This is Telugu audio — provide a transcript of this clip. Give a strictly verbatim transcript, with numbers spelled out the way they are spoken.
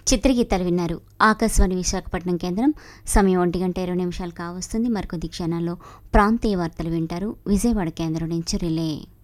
చిత్రగీతాలు విన్నారు. ఆకాశవాణి విశాఖపట్నం కేంద్రం. సమయం ఒంటి గంట ఇరవై నిమిషాలు కావస్తుంది. మరికొద్ది క్షణాల్లో ప్రాంతీయ వార్తలు వింటారు. విజయవాడ కేంద్రం నుంచి రిలే.